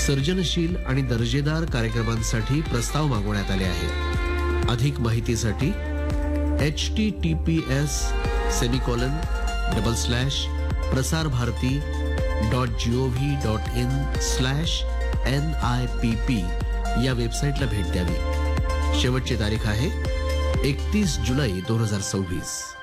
सर्जनशील आणि दर्जेदार कार्यक्रमांसाठी प्रस्ताव मागवण्यात आले आहेत. अधिक माहितीसाठी https://prasarbharati.gov.in/NIPP या वेबसाईटला भेट द्यावी. शेवटची तारीख आहे 31 जुलै 2026.